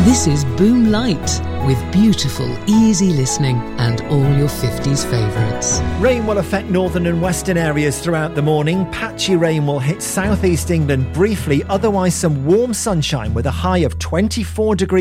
This is Boom Light with beautiful, easy listening and all your 50s favourites. Rain will affect northern and western areas throughout the morning. Patchy rain will hit southeast England briefly, otherwise some warm sunshine with a high of 24 degrees.